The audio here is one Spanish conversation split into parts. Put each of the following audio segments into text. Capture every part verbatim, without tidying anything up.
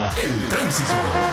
ahora el tránsito.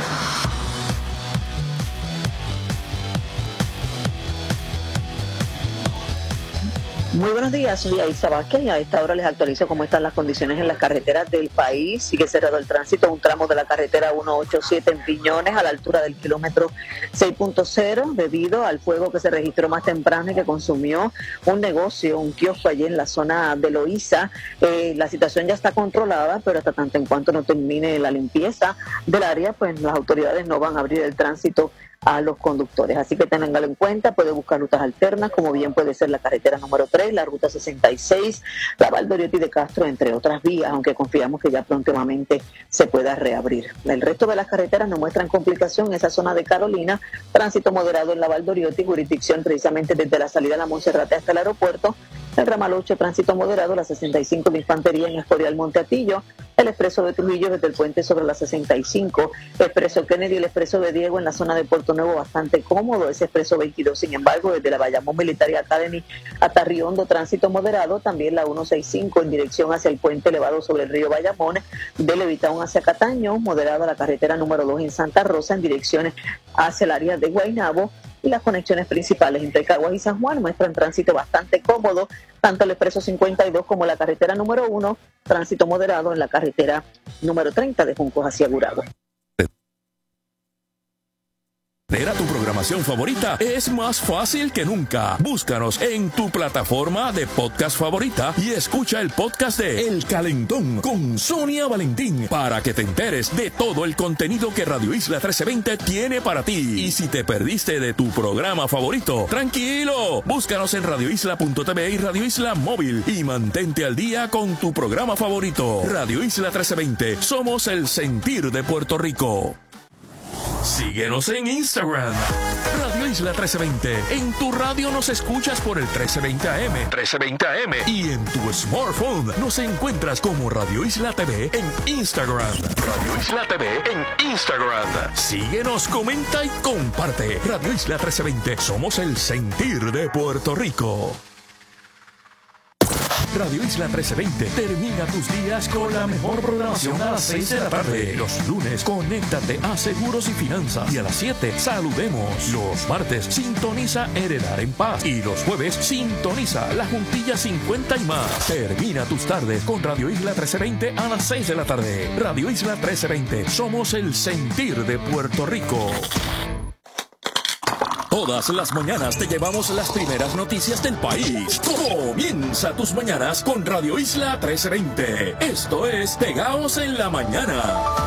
Muy buenos días, soy Aisa Vázquez y a esta hora les actualizo cómo están las condiciones en las carreteras del país. Sigue cerrado el tránsito, un tramo de la carretera ciento ochenta y siete en Piñones a la altura del kilómetro seis punto cero debido al fuego que se registró más temprano y que consumió un negocio, un kiosco allí en la zona de Loíza. Eh, la situación ya está controlada, pero hasta tanto en cuanto no termine la limpieza del área, pues las autoridades no van a abrir el tránsito a los conductores, así que ténganlo en cuenta. Puede buscar rutas alternas, como bien puede ser la carretera número tres, la ruta sesenta y seis, la Valdoriotti de Castro, entre otras vías, aunque confiamos que ya próximamente se pueda reabrir. El resto de las carreteras no muestran complicación en esa zona de Carolina, tránsito moderado en la Valdoriotti, jurisdicción precisamente desde la salida de la Monserrate hasta el aeropuerto, el ramal ocho, tránsito moderado, la sesenta y cinco de Infantería en Escorial Monte Atillo, el expreso de Trujillo desde el puente sobre la sesenta y cinco, expreso Kennedy, el expreso de Diego en la zona de Puerto Nuevo bastante cómodo, ese expreso veintidós, sin embargo, desde la Bayamón Military Academy hasta Río Hondo, tránsito moderado, también la ciento sesenta y cinco en dirección hacia el puente elevado sobre el río Bayamón, de Levitown hacia Cataño, moderada la carretera número dos en Santa Rosa en direcciones hacia el área de Guaynabo, y las conexiones principales entre Caguas y San Juan muestran tránsito bastante cómodo, tanto el expreso cincuenta y dos como la carretera número uno, tránsito moderado en la carretera número treinta de Juncos hacia Gurabo. Era tu programación favorita es más fácil que nunca. Búscanos en tu plataforma de podcast favorita y escucha el podcast de El Calentón con Sonia Valentín para que te enteres de todo el contenido que Radio Isla trece veinte tiene para ti. Y si te perdiste de tu programa favorito, tranquilo, búscanos en radio isla punto t v y Radio Isla Móvil y mantente al día con tu programa favorito. Radio Isla trece veinte, somos el sentir de Puerto Rico. Síguenos en Instagram, Radio Isla trece veinte. En tu radio nos escuchas por el trece veinte A M, trece veinte A M. Y en tu smartphone nos encuentras como Radio Isla T V en Instagram. Radio Isla T V en Instagram. Síguenos, comenta y comparte. Radio Isla trece veinte. Somos el sentir de Puerto Rico. Radio Isla trece veinte termina tus días con la mejor programación a las seis de la tarde. Los lunes, conéctate a Seguros y Finanzas. Y a las siete, saludemos. Los martes, sintoniza Heredar en Paz. Y los jueves, sintoniza La Juntilla cincuenta y más. Termina tus tardes con Radio Isla trece veinte a las seis de la tarde. Radio Isla trece veinte, somos el sentir de Puerto Rico. Todas las mañanas te llevamos las primeras noticias del país. Comienza tus mañanas con Radio Isla trece veinte. Esto es Pegaos en la Mañana.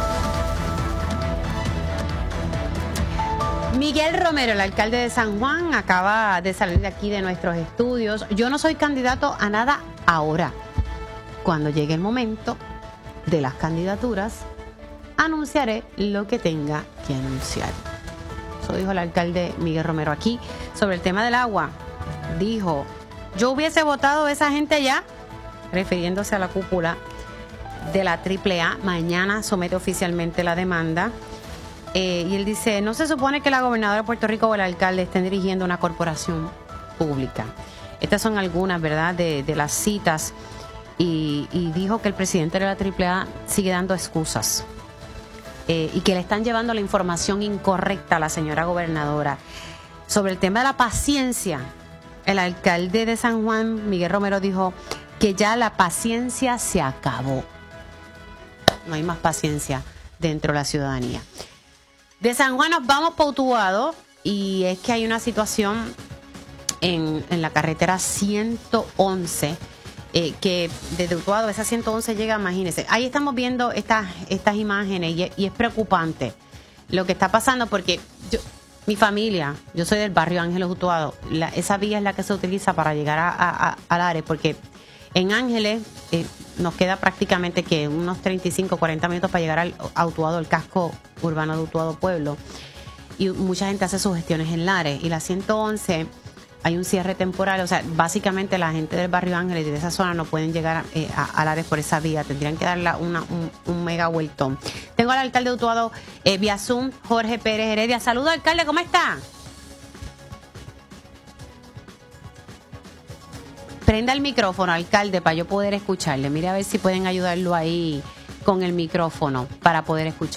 Miguel Romero, el alcalde de San Juan, acaba de salir de aquí de nuestros estudios. Yo no soy candidato a nada ahora. Cuando llegue el momento de las candidaturas, anunciaré lo que tenga que anunciar. Eso dijo el alcalde Miguel Romero aquí sobre el tema del agua. Dijo, yo hubiese votado a esa gente ya, refiriéndose a la cúpula de la triple A. Mañana somete oficialmente la demanda. Eh, y él dice, no se supone que la gobernadora de Puerto Rico o el alcalde estén dirigiendo una corporación pública. Estas son algunas, ¿verdad?, de, de las citas. Y, y dijo que el presidente de la triple A sigue dando excusas. Eh, y que le están llevando la información incorrecta a la señora gobernadora. Sobre el tema de la paciencia, el alcalde de San Juan, Miguel Romero, dijo que ya la paciencia se acabó. No hay más paciencia dentro de la ciudadanía. De San Juan nos vamos para Utuado, y es que hay una situación en, en la carretera ciento once, Eh, que desde Utuado esa ciento once llega, imagínense. Ahí estamos viendo estas estas imágenes y, y es preocupante lo que está pasando porque yo, mi familia, yo soy del barrio Ángeles Utuado, la, esa vía es la que se utiliza para llegar a, a, a, al área, porque en Ángeles eh, nos queda prácticamente que unos treinta y cinco, cuarenta minutos para llegar al, a Utuado, el casco urbano de Utuado Pueblo, y mucha gente hace sus gestiones en Lares, y la ciento once hay un cierre temporal, o sea, básicamente la gente del barrio Ángeles y de esa zona no pueden llegar eh, a, a Lares por esa vía, tendrían que darle una, un, un mega vueltón. Tengo al alcalde de Utuado eh, vía Zoom, Jorge Pérez Heredia. Saludos, alcalde, ¿cómo está? Prenda el micrófono, alcalde, para yo poder escucharle. Mire a ver si pueden ayudarlo ahí con el micrófono para poder escuchar.